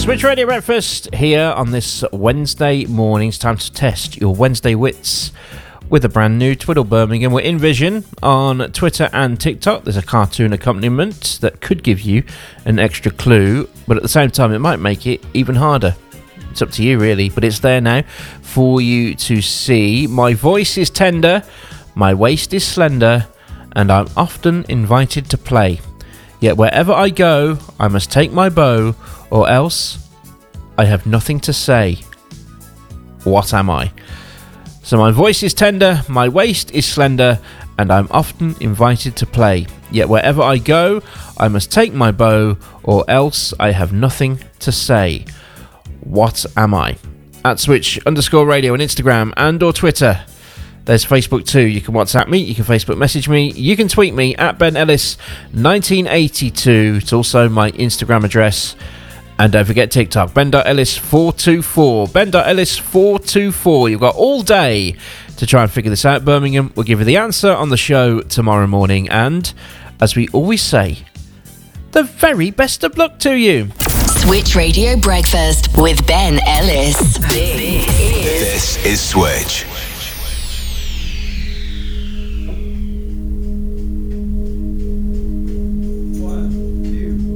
Switch Radio Breakfast here on this Wednesday morning. It's time to test your Wednesday wits with a brand new Twiddle Birmingham. We're in Vision on Twitter and TikTok. There's a cartoon accompaniment that could give you an extra clue, but at the same time it might make it even harder. It's up to you really, but it's there now for you to see. My voice is tender, my waist is slender, and I'm often invited to play. Yet wherever I go, I must take my bow, or else I have nothing to say. What am I? So my voice is tender, my waist is slender, and I'm often invited to play. Yet wherever I go, I must take my bow, or else I have nothing to say. What am I? At Switch_radio on Instagram and or Twitter. There's Facebook too. You can WhatsApp me, you can Facebook message me, you can tweet me at Ben Ellis 1982. It's also my Instagram address. And don't forget TikTok, Ben.Ellis424. Ben.Ellis424. You've got all day to try and figure this out, Birmingham. We'll give you the answer on the show tomorrow morning. And, as we always say, the very best of luck to you. Switch Radio Breakfast with Ben Ellis. This is Switch.